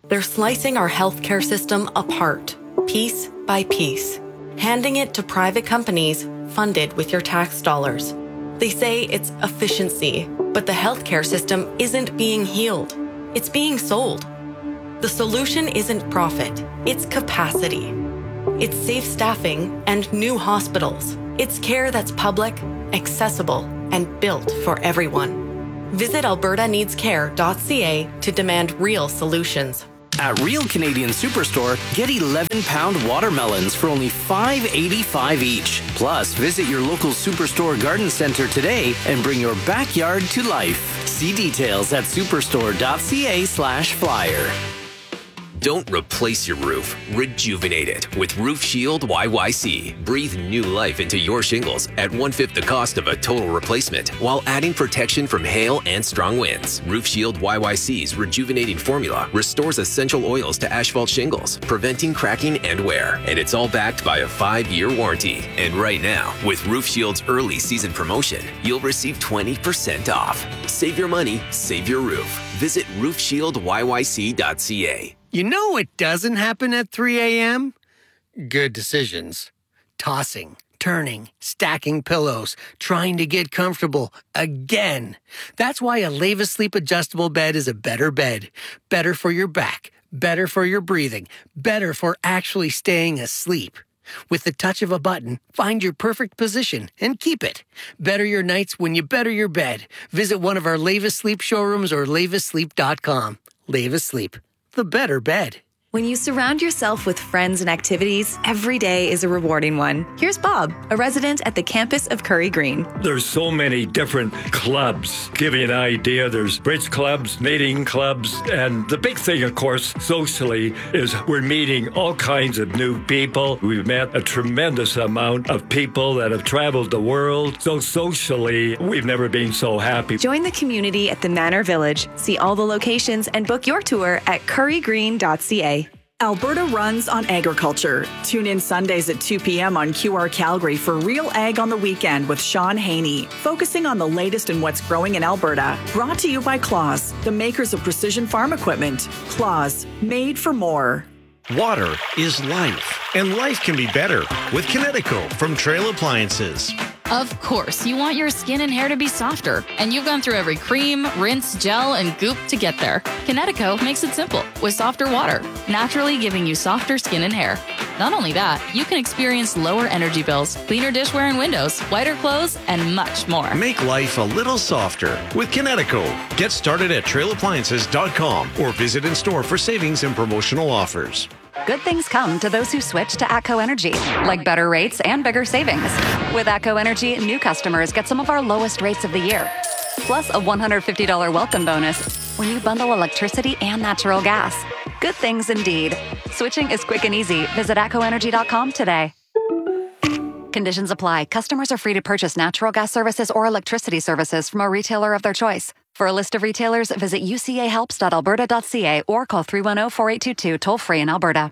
They're slicing our healthcare system apart, piece by piece, handing it to private companies funded with your tax dollars. They say it's efficiency, but the healthcare system isn't being healed. It's being sold. The solution isn't profit, it's capacity. It's safe staffing and new hospitals. It's care that's public, accessible, and built for everyone. Visit albertaneedscare.ca to demand real solutions. At Real Canadian Superstore, get 11-pound watermelons for only $5.85 each. Plus, visit your local Superstore garden center today and bring your backyard to life. See details at superstore.ca/flyer. Don't replace your roof. Rejuvenate it with Roof Shield YYC. Breathe new life into your shingles at 1/5 the cost of a total replacement while adding protection from hail and strong winds. Roof Shield YYC's rejuvenating formula restores essential oils to asphalt shingles, preventing cracking and wear. And it's all backed by a 5-year warranty. And right now, with Roof Shield's early season promotion, you'll receive 20% off. Save your money, save your roof. Visit roofshieldyyc.ca. You know what doesn't happen at 3 a.m.? Good decisions. Tossing, turning, stacking pillows, trying to get comfortable again. That's why a Leva Sleep adjustable bed is a better bed. Better for your back, better for your breathing, better for actually staying asleep. With the touch of a button, find your perfect position and keep it. Better your nights when you better your bed. Visit one of our Leva Sleep showrooms or levasleep.com. Leva Sleep. The better bed. When you surround yourself with friends and activities, every day is a rewarding one. Here's Bob, a resident at the campus of Curry Green. There's so many different clubs. Give you an idea, there's bridge clubs, knitting clubs, and the big thing, of course, socially, is we're meeting all kinds of new people. We've met a tremendous amount of people that have traveled the world. So socially, we've never been so happy. Join the community at the Manor Village. See all the locations and book your tour at currygreen.ca. Alberta runs on agriculture. Tune in Sundays at 2 p.m. on QR Calgary for Real Ag on the Weekend with Sean Haney, focusing on the latest in what's growing in Alberta. Brought to you by Claus, the makers of precision farm equipment. Claus, made for more. Water is life, and life can be better with Kinetico from Trail Appliances. Of course, you want your skin and hair to be softer, and you've gone through every cream, rinse, gel, and goop to get there. Kinetico makes it simple with softer water, naturally giving you softer skin and hair. Not only that, you can experience lower energy bills, cleaner dishware and windows, whiter clothes, and much more. Make life a little softer with Kinetico. Get started at trailappliances.com or visit in store for savings and promotional offers. Good things come to those who switch to ATCO Energy, like better rates and bigger savings. With ATCO Energy, new customers get some of our lowest rates of the year, plus a $150 welcome bonus when you bundle electricity and natural gas. Good things indeed. Switching is quick and easy. Visit atcoenergy.com today. Conditions apply. Customers are free to purchase natural gas services or electricity services from a retailer of their choice. For a list of retailers, visit ucahelps.alberta.ca or call 310-4822 toll-free in Alberta.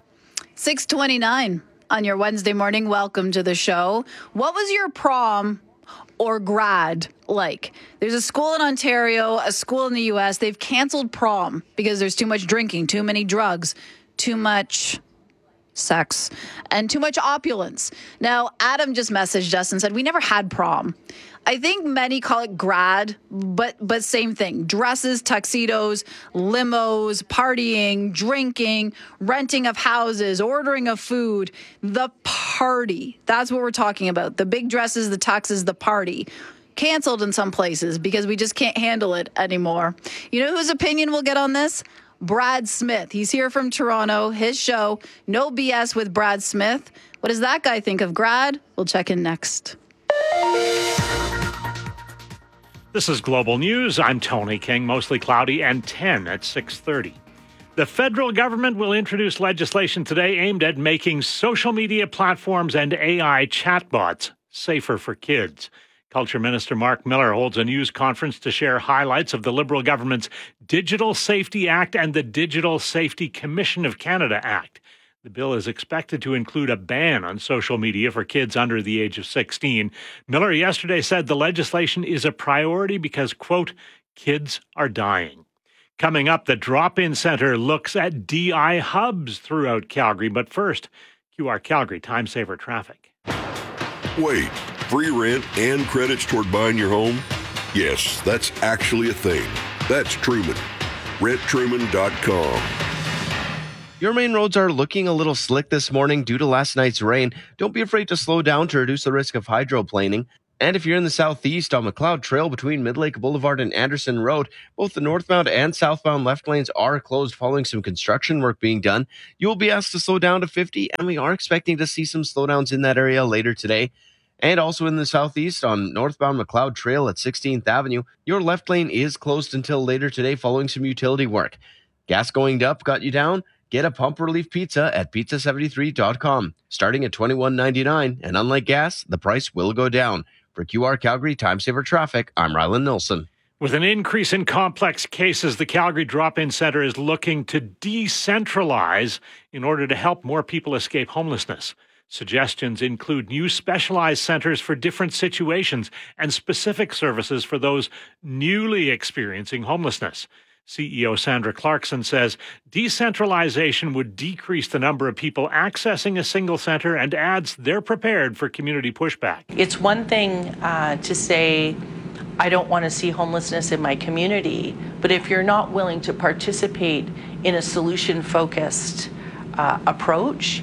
6:29 on your Wednesday morning. Welcome to the show. What was your prom or grad like? There's a school in Ontario, a school in the U.S. They've canceled prom because there's too much drinking, too many drugs, too much sex, and too much opulence. Now, Adam just messaged us and said, we never had prom. I think many call it grad, but same thing. Dresses, tuxedos, limos, partying, drinking, renting of houses, ordering of food, the party. That's what we're talking about. The big dresses, the tuxes, the party. Canceled in some places because we just can't handle it anymore. You know whose opinion we'll get on this? Brad Smith. He's here from Toronto. His show, No BS with Brad Smith. What does that guy think of grad? We'll check in next. This is Global News. I'm Tony King. Mostly cloudy and 10 at 6:30. The federal government will introduce legislation today aimed at making social media platforms and AI chatbots safer for kids. Culture Minister Mark Miller holds a news conference to share highlights of the Liberal government's Digital Safety Act and the Digital Safety Commission of Canada Act. The bill is expected to include a ban on social media for kids under the age of 16. Miller yesterday said the legislation is a priority because, quote, kids are dying. Coming up, the Drop-In Center looks at DI hubs throughout Calgary. But first, QR Calgary Time Saver Traffic. Wait, free rent and credits toward buying your home? Yes, that's actually a thing. That's Truman. RentTruman.com. Your main roads are looking a little slick this morning due to last night's rain. Don't be afraid to slow down to reduce the risk of hydroplaning. And if you're in the southeast on McLeod Trail between Mid-Lake Boulevard and Anderson Road, both the northbound and southbound left lanes are closed following some construction work being done. You will be asked to slow down to 50, and we are expecting to see some slowdowns in that area later today. And also in the southeast on northbound McLeod Trail at 16th Avenue, your left lane is closed until later today following some utility work. Gas going up got you down? Get a pump relief pizza at pizza73.com, starting at $21.99, and unlike gas, the price will go down. For QR Calgary Time Saver Traffic, I'm Ryland Nilsson. With an increase in complex cases, the Calgary Drop-In Center is looking to decentralize in order to help more people escape homelessness. Suggestions include new specialized centers for different situations and specific services for those newly experiencing homelessness. CEO Sandra Clarkson says decentralization would decrease the number of people accessing a single center and adds they're prepared for community pushback. It's one thing to say, I don't want to see homelessness in my community, but if you're not willing to participate in a solution-focused approach,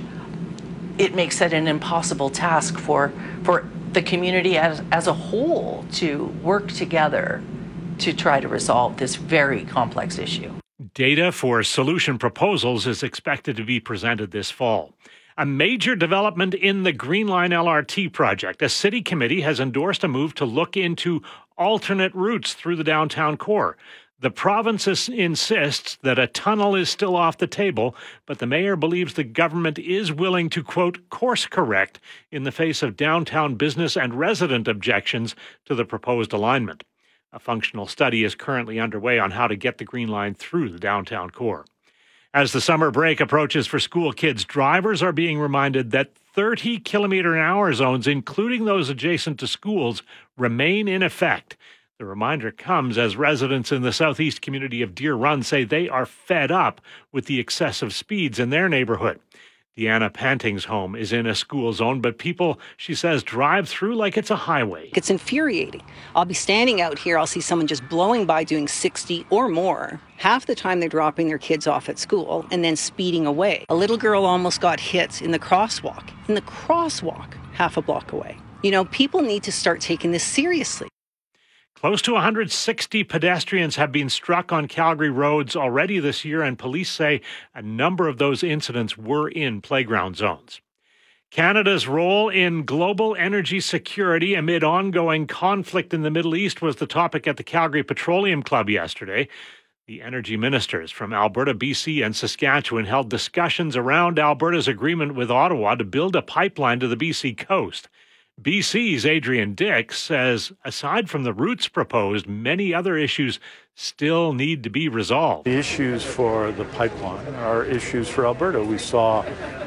it makes it an impossible task for the community as a whole to work together to try to resolve this very complex issue. Data for solution proposals is expected to be presented this fall. A major development in the Green Line LRT project. A city committee has endorsed a move to look into alternate routes through the downtown core. The province insists that a tunnel is still off the table, but the mayor believes the government is willing to, quote, course correct in the face of downtown business and resident objections to the proposed alignment. A functional study is currently underway on how to get the Green Line through the downtown core. As the summer break approaches for school kids, drivers are being reminded that 30-kilometer-an-hour zones, including those adjacent to schools, remain in effect. The reminder comes as residents in the southeast community of Deer Run say they are fed up with the excessive speeds in their neighborhood. Deanna Panting's home is in a school zone, but people, she says, drive through like it's a highway. It's infuriating. I'll be standing out here, I'll see someone just blowing by doing 60 or more. Half the time they're dropping their kids off at school and then speeding away. A little girl almost got hit in the crosswalk, half a block away. You know, people need to start taking this seriously. Close to 160 pedestrians have been struck on Calgary roads already this year, and police say a number of those incidents were in playground zones. Canada's role in global energy security amid ongoing conflict in the Middle East was the topic at the Calgary Petroleum Club yesterday. The energy ministers from Alberta, BC, and Saskatchewan held discussions around Alberta's agreement with Ottawa to build a pipeline to the BC coast. BC's Adrian Dix says, aside from the routes proposed, many other issues still need to be resolved. The issues for the pipeline are issues for Alberta. We saw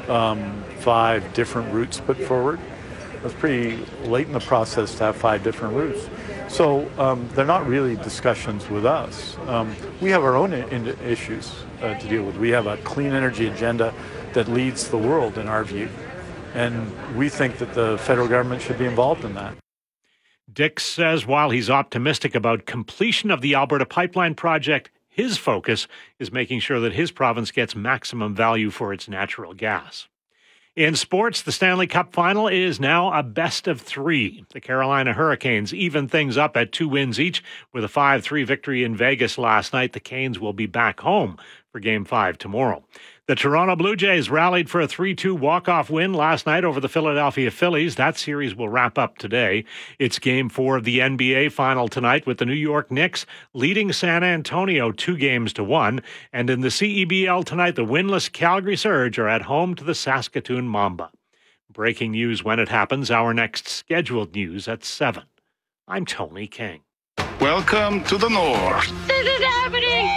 5 different routes put forward. It was pretty late in the process to have 5 different routes. So they're not really discussions with us. We have our own issues to deal with. We have a clean energy agenda that leads the world, in our view. And we think that the federal government should be involved in that. Dix says while he's optimistic about completion of the Alberta Pipeline project, his focus is making sure that his province gets maximum value for its natural gas. In sports, the Stanley Cup final is now a best of 3. The Carolina Hurricanes even things up at 2 wins each with a 5-3 victory in Vegas last night. The Canes will be back home for Game 5 tomorrow. The Toronto Blue Jays rallied for a 3-2 walk-off win last night over the Philadelphia Phillies. That series will wrap up today. It's Game 4 of the NBA final tonight with the New York Knicks leading San Antonio 2-1. And in the CEBL tonight, the winless Calgary Surge are at home to the Saskatoon Mamba. Breaking news when it happens. Our next scheduled news at 7. I'm Tony King. Welcome to the North. This is happening!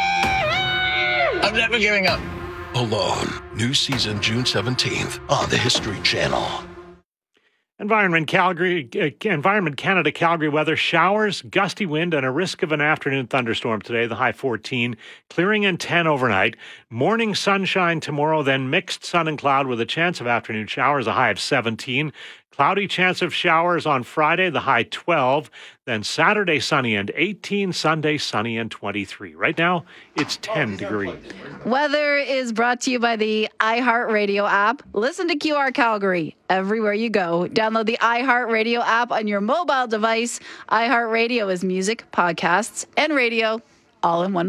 I'm never giving up. Alone. New season June 17th on the History Channel. Environment Canada Calgary weather, showers, gusty wind, and a risk of an afternoon thunderstorm today, the high 14, clearing and 10 overnight. Morning sunshine tomorrow, then mixed sun and cloud with a chance of afternoon showers, a high of 17. Cloudy chance of showers on Friday, the high 12. Then Saturday sunny and 18, Sunday sunny and 23. Right now, it's 10 degrees. Weather is brought to you by the iHeartRadio app. Listen to QR Calgary everywhere you go. Download the iHeartRadio app on your mobile device. iHeartRadio is music, podcasts, and radio all in one